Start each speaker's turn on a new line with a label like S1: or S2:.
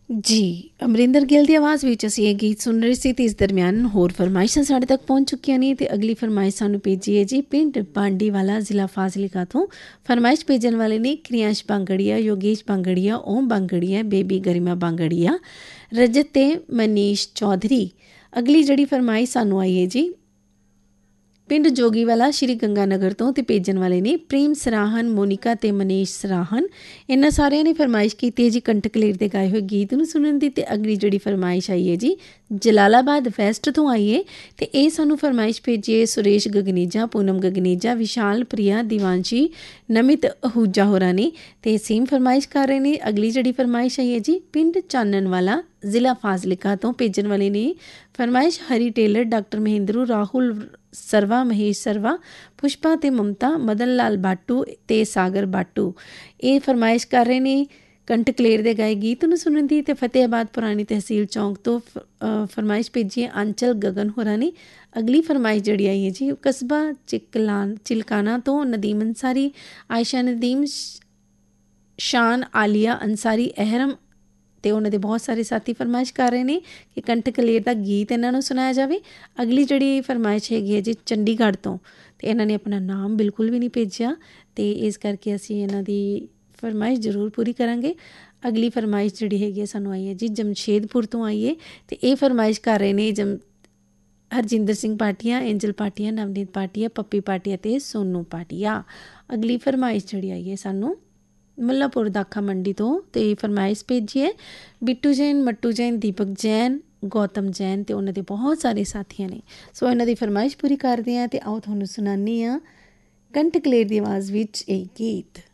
S1: जी, ਅਮਰਿੰਦਰ ਗਿੱਲ ਦੀ ਆਵਾਜ਼ ਵਿੱਚ ਅਸੀਂ ਇਹ ਗੀਤ ਸੁਣ ਰਹੇ ਸੀ ਤੇ ਇਸ ਦਰਮਿਆਨ ਹੋਰ ਫਰਮਾਇਸ਼ਾਂ ਸਾਡੇ ਤੱਕ ਪਹੁੰਚ ਚੁੱਕੀਆਂ ਨੇ ਤੇ ਅਗਲੀ ਫਰਮਾਇਸ਼ ਸਾਨੂੰ ਭੇਜੀ ਹੈ ਜੀ ਪਿੰਡ ਬਾਂਡੀਵਾਲਾ ਜ਼ਿਲ੍ਹਾ ਫਾਜ਼ਿਲਕਾ ਤੋਂ। ਫਰਮਾਇਸ਼ ਭੇਜਣ ਵਾਲੇ ਨੇ ਕ੍ਰਿਆਂਸ਼ ਬਾਂਗੜੀਆ, ਯੋਗੇਸ਼ ਬਾਂਗੜੀਆ, ਓਮ ਬਾਂਗੜੀਆ, ਬੇਬੀ ਗਰਿਮਾ ਬਾਂਗੜੀਆ, ਰਜਤ ਤੇ ਮਨੀਸ਼ ਚੌਧਰੀ। ਅਗਲੀ ਜਿਹੜੀ ਫਰਮਾਇਸ਼ ਸਾਨੂੰ ਆਈ ਹੈ ਜੀ ਪਿੰਡ ਜੋਗੀਵਾਲਾ ਸ਼੍ਰੀ ਗੰਗਾ ਨਗਰ ਤੋਂ ਤੇ ਭੇਜਣ ਵਾਲੇ ਨੇ ਪ੍ਰੇਮ ਸਰਾਹਨ, ਮੋਨਿਕਾ ਤੇ ਮਨੀਸ਼ ਸਰਾਹਨ। ਇਹਨਾਂ ਸਾਰਿਆਂ ਨੇ ਫਰਮਾਇਸ਼ ਕੀਤੀ ਹੈ ਜੀ ਕੰਠਕਲੇਰ ਦੇ ਗਾਏ ਹੋਏ ਗੀਤ ਨੂੰ ਸੁਣਨ ਦੀ। ਤੇ ਅਗਲੀ ਜਿਹੜੀ ਫਰਮਾਇਸ਼ ਆਈ ਹੈ ਜੀ ਜਲਾਲਾਬਾਦ ਵੈਸਟ ਤੋਂ ਆਈ ਹੈ ਤੇ ਇਹ ਸਾਨੂੰ ਫਰਮਾਇਸ਼ ਭੇਜੀ ਹੈ ਸੁਰੇਸ਼ ਗਗਨੀਜਾ, ਪੂਨਮ ਗਗਨੀਜਾ, ਵਿਸ਼ਾਲ ਪ੍ਰਿਆ, ਦਿਵਾਂਸ਼ੀ, ਨਮਿਤ ਅਹੂਜਾ ਹੋਰਾਂ ਨੇ ਤੇ ਸੇਮ ਫਰਮਾਇਸ਼ ਕਰ ਰਹੇ ਨੇ। ਅਗਲੀ ਜਿਹੜੀ ਫਰਮਾਇਸ਼ ਆਈ ਹੈ ਜੀ ਪਿੰਡ ਚਾਨਣ ਵਾਲਾ ਜ਼ਿਲ੍ਹਾ ਫਾਜ਼ਿਲਕਾ ਤੋਂ ਭੇਜਣ ਵਾਲੇ ਨੇ ਫਰਮਾਇਸ਼ ਹਰੀ ਟੇਲਰ, ਡਾਕਟਰ ਮਹਿੰਦਰੂ, ਰਾਹੁਲ ਸਰਵਾ, ਮਹੇਸ਼ ਸਰਵਾ, ਪੁਸ਼ਪਾ ਤੇ ਮਮਤਾ, ਮਦਨ ਲਾਲ ਬਾਟੂ ਤੇ ਸਾਗਰ ਬਾਟੂ। ਇਹ ਫਰਮਾਇਸ਼ ਕਰ ਰਹੇ ਨੇ ਕੰਠਕਲੇਰ ਦੇ ਗਾਏ ਗੀਤ ਨੂੰ ਸੁਣਨ ਦੀ। ਤੇ ਫਤਿਹਾਬਾਦ ਪੁਰਾਣੀ ਤਹਿਸੀਲ ਚੌਂਕ ਤੋਂ ਫਰਮਾਇਸ਼ ਭੇਜੀ ਹੈ ਅੰਚਲ ਗਗਨ ਹੋਰਾਂ ਨੇ। ਅਗਲੀ ਫਰਮਾਇਸ਼ ਜਿਹੜੀ ਆਈ ਹੈ ਜੀ ਕਸਬਾ ਚਿਲਕਾਨਾ ਤੋਂ ਨਦੀਮ ਅੰਸਾਰੀ, ਆਇਸ਼ਾ ਨਦੀਮ, ਸ਼ਾਨ ਆਲੀਆ ਅੰਸਾਰੀ, ਅਹਿਰਮ ਤੇ ਉਹਨਾਂ ਦੇ ਬਹੁਤ ਸਾਰੇ ਸਾਥੀ ਫਰਮਾਇਸ਼ ਕਰ ਰਹੇ ਨੇ ਕਿ ਕੰਠਕਲੇਰ ਦਾ ਗੀਤ ਇਹਨਾਂ ਨੂੰ ਸੁਣਾਇਆ ਜਾਵੇ। ਅਗਲੀ ਜਿਹੜੀ ਫਰਮਾਇਸ਼ ਹੈਗੀ ਹੈ ਜੀ ਚੰਡੀਗੜ੍ਹ ਤੋਂ ਤੇ ਇਹਨਾਂ ਨੇ ਆਪਣਾ ਨਾਮ ਬਿਲਕੁਲ ਵੀ ਨਹੀਂ ਭੇਜਿਆ ਤੇ ਇਸ ਕਰਕੇ ਅਸੀਂ ਇਹਨਾਂ ਦੀ ਫਰਮਾਇਸ਼ ਜ਼ਰੂਰ ਪੂਰੀ ਕਰਾਂਗੇ। ਅਗਲੀ ਫਰਮਾਇਸ਼ ਜਿਹੜੀ ਹੈਗੀ ਹੈ ਸਾਨੂੰ ਆਈ ਹੈ ਜੀ ਜਮਸ਼ੇਦਪੁਰ ਤੋਂ ਆਈ ਹੈ ਤੇ ਇਹ ਫਰਮਾਇਸ਼ ਕਰ ਰਹੇ ਨੇ ਹਰਜਿੰਦਰ ਸਿੰਘ ਭਾਟੀਆ, ਐਂਜਲ ਭਾਟੀਆ, ਨਵਨੀਤ ਭਾਟੀਆ, ਪੱਪੀ ਭਾਟੀਆ ਤੇ ਸੋਨੂ ਭਾਟੀਆ। ਅਗਲੀ ਫਰਮਾਇਸ਼ ਜਿਹੜੀ ਆਈ ਹੈ ਸਾਨੂੰ ਮੁੱਲਾਪੁਰ ਦਾਖਾ ਮੰਡੀ ਤੋਂ ਤੇ ਫਰਮਾਇਸ਼ ਭੇਜੀ ਹੈ ਬਿੱਟੂ ਜੈਨ, ਮੱਟੂ ਜੈਨ, ਦੀਪਕ ਜੈਨ, ਗੌਤਮ ਜੈਨ ਤੇ ਉਹਨਾਂ ਦੇ ਬਹੁਤ ਸਾਰੇ ਸਾਥੀਆਂ ਨੇ। ਸੋ ਇਹਨਾਂ ਦੀ ਫਰਮਾਇਸ਼ ਪੂਰੀ ਕਰਦੇ ਹਾਂ ਤੇ ਆਓ ਤੁਹਾਨੂੰ ਸੁਣਾਉਂਦੀ ਹਾਂ ਕੰਠਕਲੇਰ ਦੀ ਆਵਾਜ਼ ਵਿੱਚ ਇਹ ਗੀਤ।